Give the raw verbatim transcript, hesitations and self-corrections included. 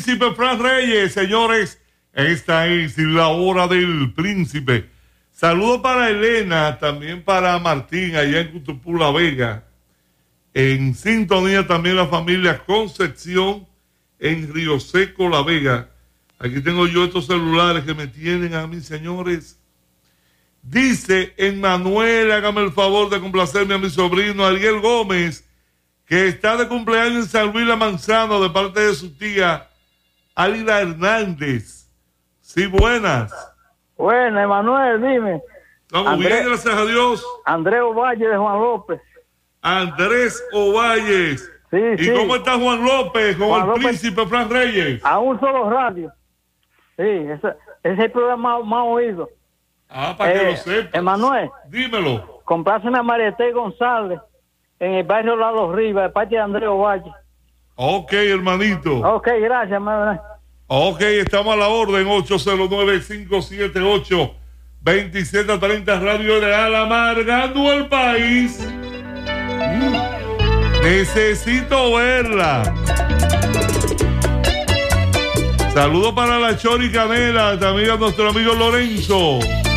Príncipe Fran Reyes, señores. Esta es la hora del príncipe. Saludos para Elena, también para Martín, allá en Cutupú, La Vega. En sintonía también la familia Concepción en Río Seco, La Vega. Aquí tengo yo estos celulares que me tienen a mis señores. Dice Emmanuel, hágame el favor de complacerme a mi sobrino Ariel Gómez, que está de cumpleaños en San Luis La Manzana de parte de su tía Álida Hernández. Sí, buenas. Buenas, Emanuel, dime. Estamos André, bien, gracias a Dios. Andrés Ovalle de Juan López. Andrés Ovalles. Sí, ¿Y sí. cómo está Juan López con Juan el López, príncipe Fran Reyes? A un solo radio. Sí, ese, ese es el programa más, más oído. Ah, para eh, que lo sepas. Emanuel. Dímelo. Compláceme a Mariette González en el barrio Lado Rivas, de parte de Andrés Ovalle. Ok, hermanito. Ok, gracias, Emanuel. Ok, estamos a la orden. Ocho cero nueve, cinco siete ocho, dos siete tres cero Radio Real, amargando el país. Mm. Necesito verla. Saludos para la Chori Canela, también a nuestro amigo Lorenzo.